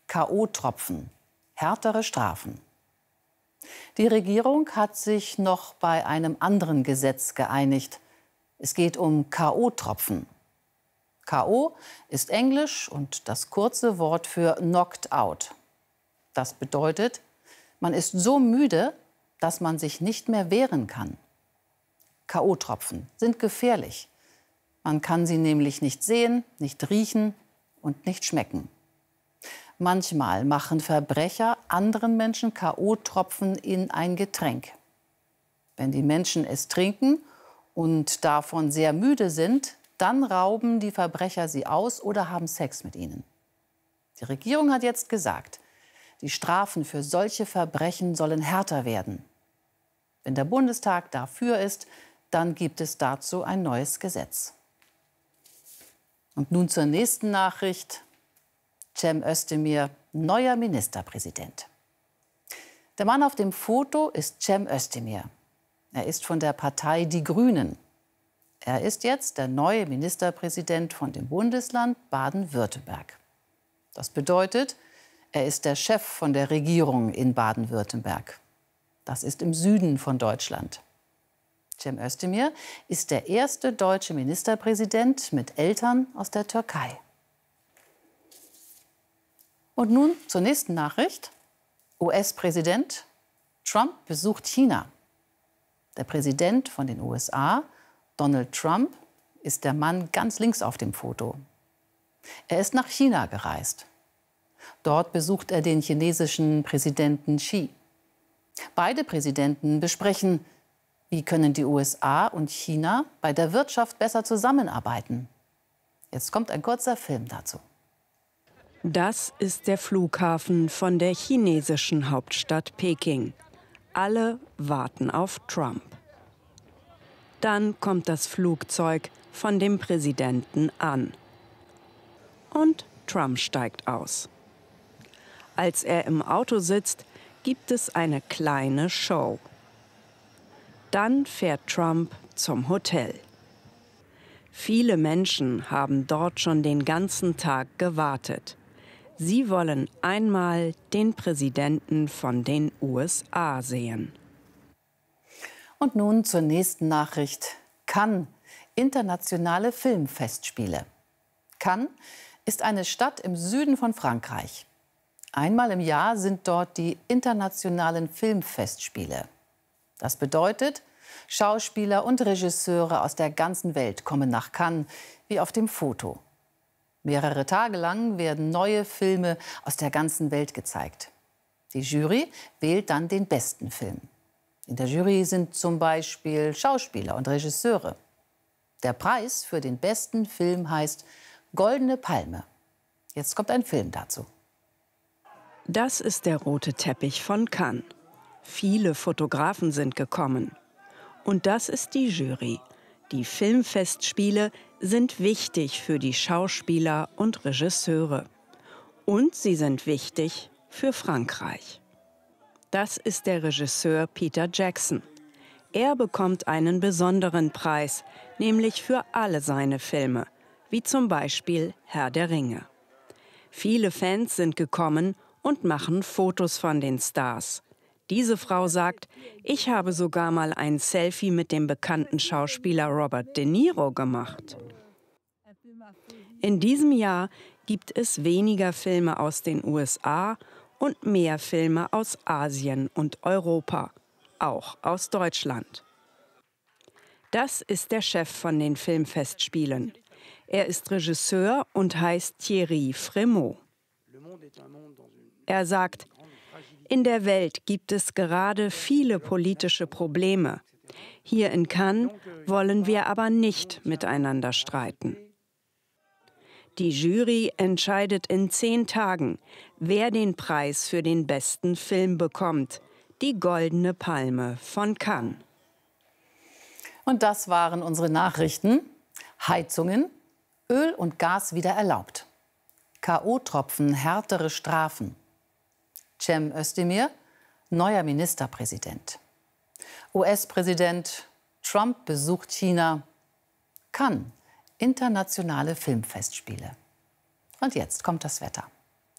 K.O.-Tropfen, härtere Strafen. Die Regierung hat sich noch bei einem anderen Gesetz geeinigt. Es geht um K.O.-Tropfen. K.O. ist Englisch und das kurze Wort für knocked out. Das bedeutet, man ist so müde, dass man sich nicht mehr wehren kann. K.O.-Tropfen sind gefährlich. Man kann sie nämlich nicht sehen, nicht riechen und nicht schmecken. Manchmal machen Verbrecher anderen Menschen K.O.-Tropfen in ein Getränk. Wenn die Menschen es trinken und davon sehr müde sind, dann rauben die Verbrecher sie aus oder haben Sex mit ihnen. Die Regierung hat jetzt gesagt, die Strafen für solche Verbrechen sollen härter werden. Wenn der Bundestag dafür ist, dann gibt es dazu ein neues Gesetz. Und nun zur nächsten Nachricht. Cem Özdemir, neuer Ministerpräsident. Der Mann auf dem Foto ist Cem Özdemir. Er ist von der Partei Die Grünen. Er ist jetzt der neue Ministerpräsident von dem Bundesland Baden-Württemberg. Das bedeutet, er ist der Chef von der Regierung in Baden-Württemberg. Das ist im Süden von Deutschland. Cem Özdemir ist der erste deutsche Ministerpräsident mit Eltern aus der Türkei. Und nun zur nächsten Nachricht. US-Präsident Trump besucht China. Der Präsident von den USA, Donald Trump, ist der Mann ganz links auf dem Foto. Er ist nach China gereist. Dort besucht er den chinesischen Präsidenten Xi. Beide Präsidenten besprechen, wie können die USA und China bei der Wirtschaft besser zusammenarbeiten. Jetzt kommt ein kurzer Film dazu. Das ist der Flughafen von der chinesischen Hauptstadt Peking. Alle warten auf Trump. Dann kommt das Flugzeug von dem Präsidenten an. Und Trump steigt aus. Als er im Auto sitzt, gibt es eine kleine Show. Dann fährt Trump zum Hotel. Viele Menschen haben dort schon den ganzen Tag gewartet. Sie wollen einmal den Präsidenten von den USA sehen. Und nun zur nächsten Nachricht. Cannes, internationale Filmfestspiele. Cannes ist eine Stadt im Süden von Frankreich. Einmal im Jahr sind dort die internationalen Filmfestspiele. Das bedeutet, Schauspieler und Regisseure aus der ganzen Welt kommen nach Cannes, wie auf dem Foto. Mehrere Tage lang werden neue Filme aus der ganzen Welt gezeigt. Die Jury wählt dann den besten Film. In der Jury sind zum Beispiel Schauspieler und Regisseure. Der Preis für den besten Film heißt Goldene Palme. Jetzt kommt ein Film dazu. Das ist der rote Teppich von Cannes. Viele Fotografen sind gekommen. Und das ist die Jury. Die Filmfestspiele sind wichtig für die Schauspieler und Regisseure. Und sie sind wichtig für Frankreich. Das ist der Regisseur Peter Jackson. Er bekommt einen besonderen Preis, nämlich für alle seine Filme, wie zum Beispiel Herr der Ringe. Viele Fans sind gekommen und machen Fotos von den Stars. Diese Frau sagt, ich habe sogar mal ein Selfie mit dem bekannten Schauspieler Robert De Niro gemacht. In diesem Jahr gibt es weniger Filme aus den USA und mehr Filme aus Asien und Europa, auch aus Deutschland. Das ist der Chef von den Filmfestspielen. Er ist Regisseur und heißt Thierry Frémaux. Er sagt, in der Welt gibt es gerade viele politische Probleme. Hier in Cannes wollen wir aber nicht miteinander streiten. Die Jury entscheidet in 10 Tagen, wer den Preis für den besten Film bekommt, die Goldene Palme von Cannes. Und das waren unsere Nachrichten. Heizungen, Öl und Gas wieder erlaubt. K.O.-Tropfen, härtere Strafen. Cem Özdemir, neuer Ministerpräsident. US-Präsident Trump besucht China. Cannes, internationale Filmfestspiele. Und jetzt kommt das Wetter.